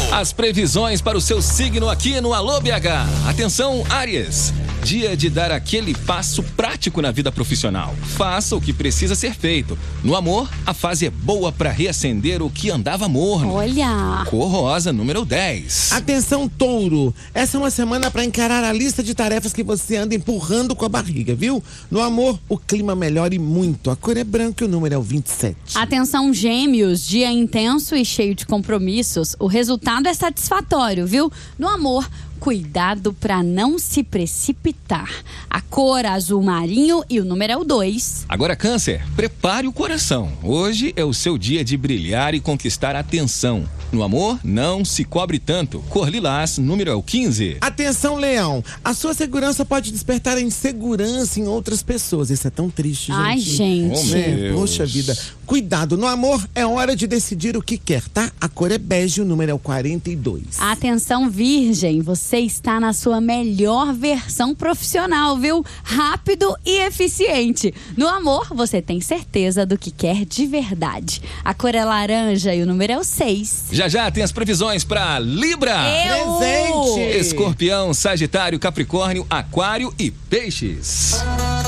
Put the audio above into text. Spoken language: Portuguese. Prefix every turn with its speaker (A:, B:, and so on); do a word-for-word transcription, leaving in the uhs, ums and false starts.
A: As previsões para o seu signo aqui no Alô B H. Atenção, Áries. Dia de dar aquele passo prático na vida profissional. Faça o que precisa ser feito. No amor, a fase é boa para reacender o que andava morno.
B: Olha!
A: Cor rosa, número dez.
C: Atenção, Touro. Essa é uma semana para encarar a lista de tarefas que você anda empurrando com a barriga, viu? No amor, o clima melhora e muito. A cor é branca e o número é o vinte e sete.
B: Atenção, Gêmeos. Dia intenso e cheio de compromissos. O resultado é satisfatório, viu? No amor, cuidado para não se precipitar. A cor azul marinho e o número é o dois.
A: Agora, Câncer, prepare o coração. Hoje é o seu dia de brilhar e conquistar a atenção. No amor, não se cobre tanto. Cor lilás, número é o quinze.
C: Atenção, Leão. A sua segurança pode despertar a insegurança em outras pessoas. Isso é tão triste, gente.
B: Ai, gente.
A: Oh, meu
C: É,
A: Deus.
C: poxa vida. Cuidado, no amor é hora de decidir o que quer, tá? A cor é bege e o número é o quarenta e dois.
B: Atenção, Virgem, você está na sua melhor versão profissional, viu? Rápido e eficiente. No amor, você tem certeza do que quer de verdade. A cor é laranja e o número é o seis.
A: Já já tem as previsões para Libra.
B: Eu!
C: Presente!
A: Escorpião, Sagitário, Capricórnio, Aquário e Peixes.